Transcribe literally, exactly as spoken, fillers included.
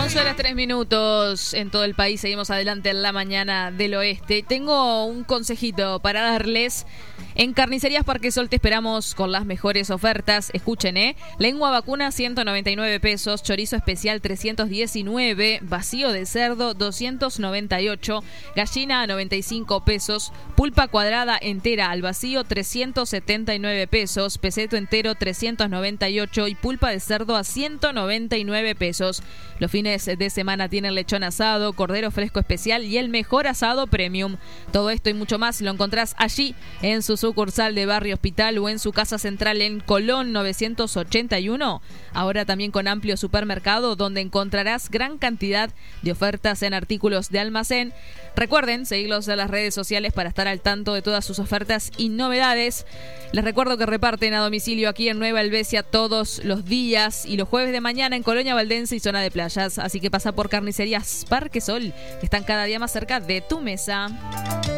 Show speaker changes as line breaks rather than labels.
once horas tres minutos en todo el país. Seguimos adelante en la mañana del oeste. Tengo un consejito para darles. En Carnicerías Parque Sol te esperamos con las mejores ofertas. Escuchen, ¿eh? Lengua vacuna ciento noventa y nueve pesos, chorizo especial trescientos diecinueve, vacío de cerdo doscientos noventa y ocho, gallina a noventa y cinco pesos, pulpa cuadrada entera al vacío trescientos setenta y nueve pesos, peseto entero trescientos noventa y ocho y pulpa de cerdo a ciento noventa y nueve pesos. Los fines de semana tienen lechón asado, cordero fresco especial y el mejor asado premium. Todo esto y mucho más lo encontrás allí en su sucursal de Barrio Hospital o en su casa central en Colón novecientos ochenta y uno. Ahora también con amplio supermercado donde encontrarás gran cantidad de ofertas en artículos de almacén. Recuerden seguirlos en las redes sociales para estar al tanto de todas sus ofertas y novedades. Les recuerdo que reparten a domicilio aquí en Nueva Helvecia todos los días y los jueves de mañana en Colonia Valdense y zona de playas. Así que pasa por Carnicerías Parque Sol, que están cada día más cerca de tu mesa.